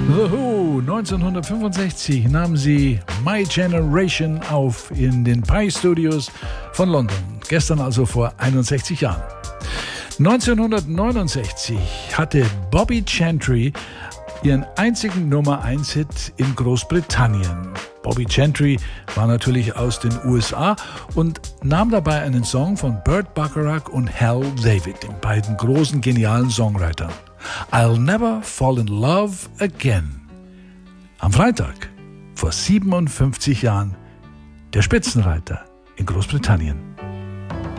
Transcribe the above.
The Who, 1965 nahmen sie My Generation auf in den Pye Studios von London. Gestern also vor 61 Jahren. 1969 hatte Bobby Chantry ihren einzigen Nummer-1-Hit in Großbritannien. Bobby Chantry war natürlich aus den USA und nahm dabei einen Song von Burt Bacharach und Hal David, den beiden großen, genialen Songwritern. I'll Never Fall in Love Again. Am Freitag vor 57 Jahren der Spitzenreiter in Großbritannien.